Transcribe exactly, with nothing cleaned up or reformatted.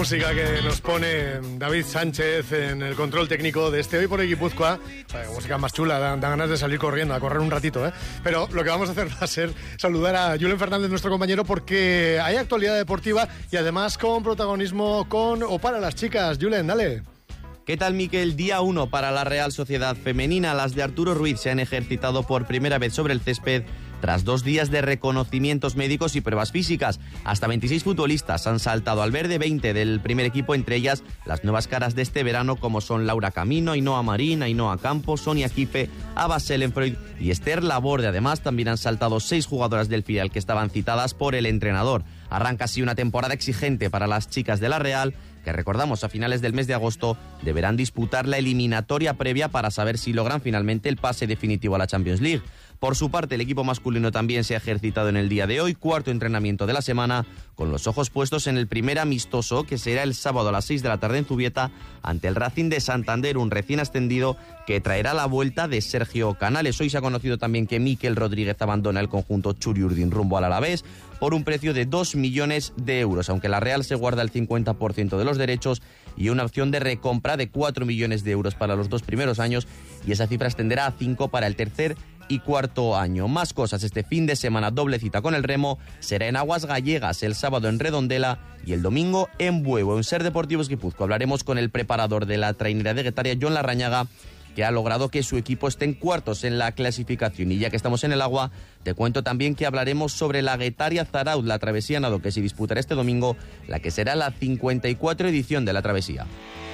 música que nos pone David Sánchez en el control técnico de este Hoy por Guipúzcoa. La música más chula, da, da ganas de salir corriendo, a correr un ratito, ¿eh? Pero lo que vamos a hacer va a ser saludar a Julen Fernández, nuestro compañero, porque hay actualidad deportiva y además con protagonismo con o para las chicas. Julen, dale. ¿Qué tal, Miquel? Día uno para la Real Sociedad Femenina. Las de Arturo Ruiz se han ejercitado por primera vez sobre el césped tras dos días de reconocimientos médicos y pruebas físicas. Hasta veintiséis futbolistas han saltado al verde, veinte del primer equipo, entre ellas las nuevas caras de este verano como son Laura Camino, Ainhoa Marín, Ainhoa Campos, Sonia Quipe, Ava Selenfreud y Esther Laborde. Además, también han saltado seis jugadoras del filial que estaban citadas por el entrenador. Arranca así una temporada exigente para las chicas de la Real, que recordamos a finales del mes de agosto deberán disputar la eliminatoria previa para saber si logran finalmente el pase definitivo a la Champions League. Por su parte, el equipo masculino también se ha ejercitado en el día de hoy, cuarto entrenamiento de la semana, con los ojos puestos en el primer amistoso, que será el sábado a las seis de la tarde en Zubieta, ante el Racing de Santander, un recién ascendido que traerá la vuelta de Sergio Canales. Hoy se ha conocido también que Mikel Rodríguez abandona el conjunto Txuri-Urdin rumbo al Alavés por un precio de dos millones de euros, aunque la Real se guarda el cincuenta por ciento de los derechos y una opción de recompra de cuatro millones de euros para los dos primeros años, y esa cifra ascenderá a cinco para el tercer y cuarto año. Más cosas este fin de semana, doble cita con el remo, será en Aguas Gallegas el sábado en Redondela y el domingo en Buevo. En Ser Deportivos Guipúzcoa hablaremos con el preparador de la trainera de Guetaria, Jon Larrañaga, que ha logrado que su equipo esté en cuartos en la clasificación. Y ya que estamos en el agua, te cuento también que hablaremos sobre la Guetaria Zarauz, la travesía nado que se disputará este domingo, la que será la cincuenta y cuatro edición de la travesía.